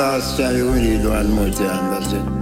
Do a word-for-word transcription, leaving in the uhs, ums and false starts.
last time you need one more time, that's it.